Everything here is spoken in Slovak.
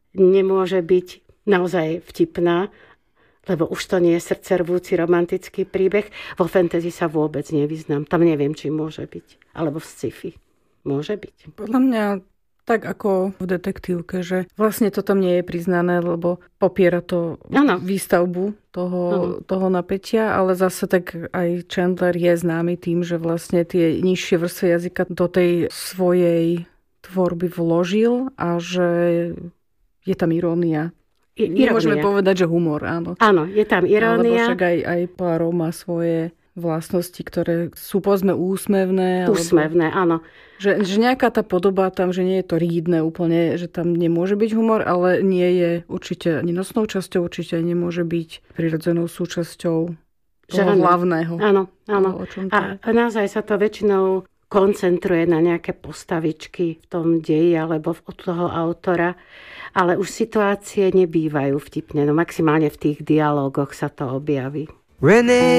nemôže byť naozaj vtipná, lebo už to nie je srdcervúci romantický príbeh. Vo fantasy sa vôbec nevyznám. Tam neviem, či môže byť. Alebo v sci-fi. Môže byť. Podľa mňa tak ako v detektívke, že vlastne to tam nie je priznané, lebo popiera to výstavbu toho napätia, ale zase tak aj Chandler je známy tým, že vlastne tie nižšie vrstvy jazyka do tej svojej tvorby vložil a že je tam irónia. Nemôžeme povedať, že humor, áno. Áno, je tam irónia. Alebo však aj Poirot má svoje vlastnosti, ktoré sú povedzme úsmevné. Úsmevné, áno. Že nejaká tá podoba tam, že nie je to rídne úplne, že tam nemôže byť humor, ale nie je určite ani nosnou časťou, určite nemôže byť prirodzenou súčasťou toho hlavného. Áno, áno. A naozaj sa to väčšinou koncentruje na nejaké postavičky v tom deji alebo od toho autora, ale už situácie nebývajú vtipne. No maximálne v tých dialógoch sa to objaví. René